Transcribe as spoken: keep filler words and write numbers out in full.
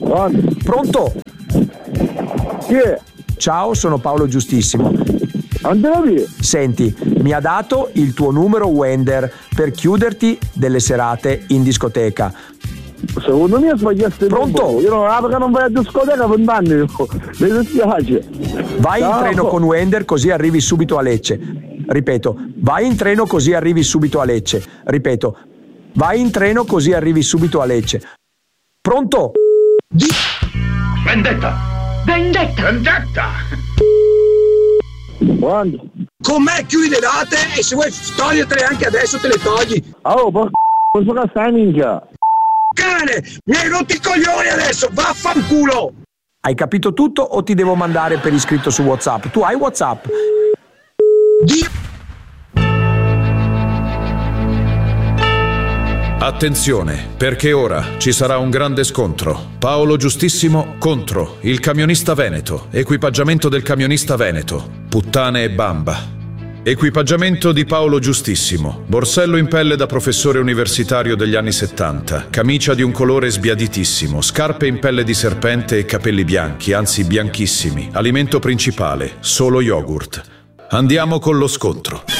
Pronto? Pronto? Chi è? Ciao, sono Paolo Giustissimo. Andiamo via. Senti, mi ha dato il tuo numero Wender per chiuderti delle serate in discoteca. Secondo me sbagliaste. Pronto? Io non, perché non vai a discoteca per vent'anni. Mi dispiace. Vai Ciao. in treno con Wender così arrivi subito a Lecce. Ripeto, vai in treno così arrivi subito a Lecce. Ripeto, vai in treno così arrivi subito a Lecce. Pronto? Di... Vendetta! Vendetta! Vendetta! Quando? Con me chiudi le date e se vuoi togliertele anche adesso te le togli. Oh, porca cosa che stai minchia? Cane, mi hai rotto i coglioni adesso, vaffanculo! Hai capito tutto o ti devo mandare per iscritto su WhatsApp? Tu hai WhatsApp? Dio! Attenzione, perché ora ci sarà un grande scontro. Paolo Giustissimo contro il camionista veneto, equipaggiamento del camionista veneto, puttane e bamba. Equipaggiamento di Paolo Giustissimo, borsello in pelle da professore universitario degli anni settanta, camicia di un colore sbiaditissimo, scarpe in pelle di serpente e capelli bianchi, anzi bianchissimi. Alimento principale, solo yogurt. Andiamo con lo scontro.